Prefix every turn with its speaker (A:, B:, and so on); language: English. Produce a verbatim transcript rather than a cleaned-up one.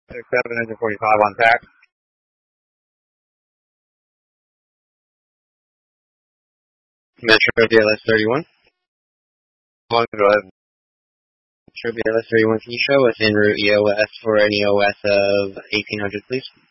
A: seven forty-five on tack. Metro D L S thirty-one. Go ahead. Metro D L S thirty-one, can you show us en route E O S for an E O S of eighteen hundred, please?